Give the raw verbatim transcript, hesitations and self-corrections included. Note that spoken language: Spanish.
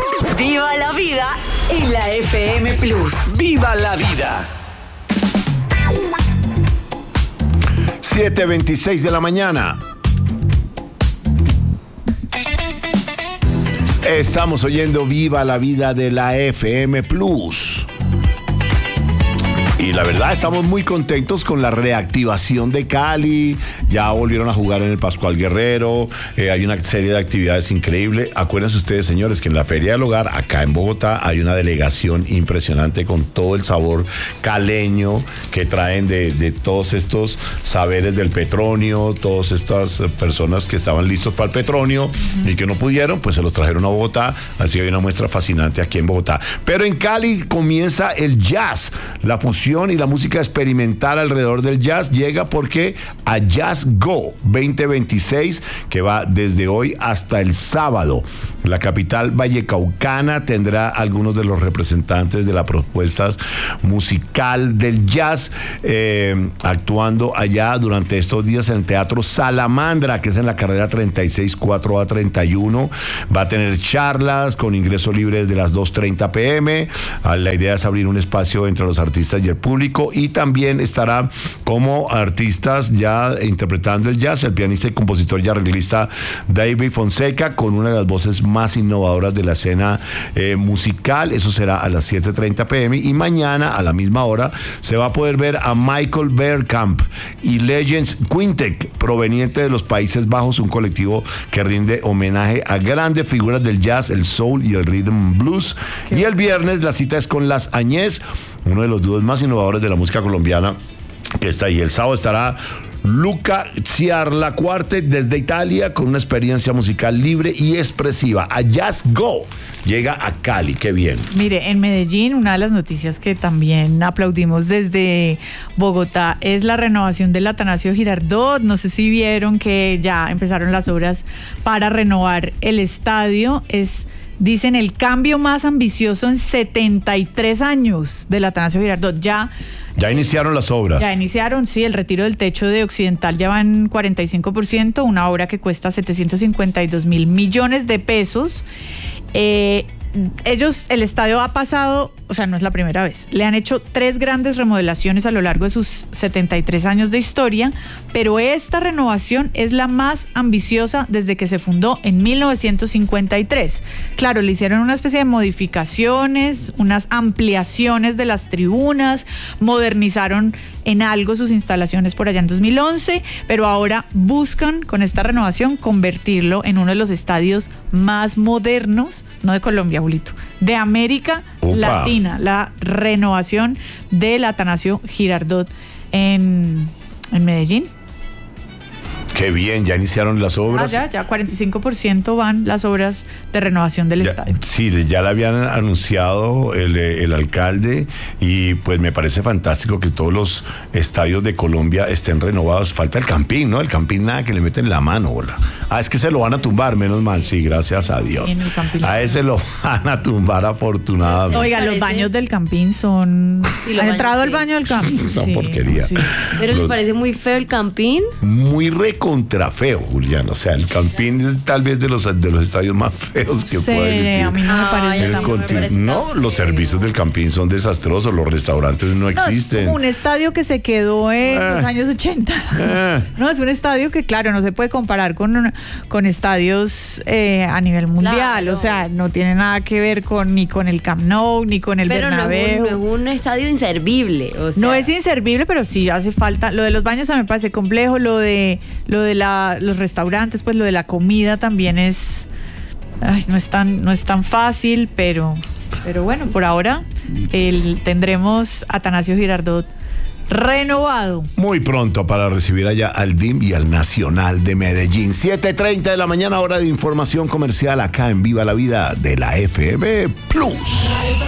¡Viva la vida en la F M Plus! ¡Viva la vida! siete veintiséis de la mañana. Estamos oyendo Viva la vida de la F M Plus. Y la verdad estamos muy contentos con la reactivación de Cali. Ya volvieron a jugar en el Pascual Guerrero. Eh, hay una serie de actividades increíbles. Acuérdense ustedes, señores, que en la Feria del Hogar, acá en Bogotá, hay una delegación impresionante con todo el sabor caleño que traen de, de todos estos saberes del Petronio. Todas estas personas que estaban listos para el Petronio uh-huh. y que no pudieron, pues se los trajeron a Bogotá. Así que hay una muestra fascinante aquí en Bogotá. Pero en Cali comienza el jazz, la fusión y la música experimental alrededor del jazz llega porque a Jazz Go veinte veintiséis, que va desde hoy hasta el sábado. La capital vallecaucana tendrá algunos de los representantes de la propuesta musical del jazz eh, actuando allá durante estos días en el Teatro Salamandra, que es en la carrera treinta y seis cuatro A treinta y uno. Va a tener charlas con ingreso libre desde las dos treinta pm. La idea es abrir un espacio entre los artistas y el público, y también estará como artistas ya interpretando el jazz el pianista y compositor y arreglista David Fonseca, con una de las voces más innovadoras de la escena eh, musical. Eso será a las siete treinta pm, y mañana a la misma hora se va a poder ver a Michael Bergkamp y Legends Quintet, proveniente de los Países Bajos, un colectivo que rinde homenaje a grandes figuras del jazz, el soul y el rhythm blues. ¿Qué? Y el viernes la cita es con Las Añez, uno de los dúos más innovadores de la música colombiana, que está ahí. El sábado estará Luca Ciarla Quartet desde Italia, con una experiencia musical libre y expresiva. A Jazz Go llega a Cali. Qué bien. Mire, en Medellín, una de las noticias que también aplaudimos desde Bogotá es la renovación del Atanasio Girardot. No sé si vieron que ya empezaron las obras para renovar el estadio. Es... Dicen el cambio más ambicioso en setenta y tres años del Atanasio Girardot. Ya, ya iniciaron las obras. Ya iniciaron, sí, el retiro del techo de Occidental ya va en cuarenta y cinco por ciento, una obra que cuesta setecientos cincuenta y dos mil millones de pesos. Eh, ellos, el estadio ha pasado, o sea, no es la primera vez, le han hecho tres grandes remodelaciones a lo largo de sus setenta y tres años de historia, pero esta renovación es la más ambiciosa desde que se fundó en mil novecientos cincuenta y tres. Claro, le hicieron una especie de modificaciones, unas ampliaciones de las tribunas, modernizaron en algo sus instalaciones por allá en dos mil once, pero ahora buscan con esta renovación convertirlo en uno de los estadios más modernos, no de Colombia, Julito, de América Opa. Latina, la renovación del Atanasio Girardot en, en Medellín. Qué bien, ya iniciaron las obras. Ah, ya, ya cuarenta y cinco por ciento van las obras de renovación del ya, estadio. Sí, ya la habían anunciado el, el alcalde, y pues me parece fantástico que todos los estadios de Colombia estén renovados. Falta el Campín, ¿no? El Campín nada que le meten la mano, hola. Ah, es que se lo van a tumbar, menos mal, sí, gracias a Dios. En el Campín. A ese lo van a tumbar afortunadamente. Oiga, los baños del Campín son... Sí, ¿han entrado al sí. baño del Campín? Una sí, porquería. Sí, sí. Pero los... le parece muy feo el Campín. Muy reco contra feo, Julián. O sea, el Campín es tal vez de los de los estadios más feos que sí, puede existir. A mí no me parece. El conti- me parece no, los servicios del Campín son desastrosos, los restaurantes no, no existen. Es como un estadio que se quedó en eh, los años ochenta. Eh. No, es un estadio que, claro, no se puede comparar con, con estadios eh, a nivel mundial. Claro. O sea, no tiene nada que ver con ni con el Camp Nou, ni con el pero Bernabéu. Pero no, no es un estadio inservible. O sea. No es inservible, pero sí hace falta. Lo de los baños a mí me parece complejo, lo de, lo de la los restaurantes, pues lo de la comida también es ay, no es tan no es tan fácil, pero pero bueno, por ahora el, tendremos Atanasio Girardot renovado. Muy pronto para recibir allá al D I M y al Nacional de Medellín. siete treinta de la mañana, hora de información comercial acá en Viva la Vida de la F M Plus.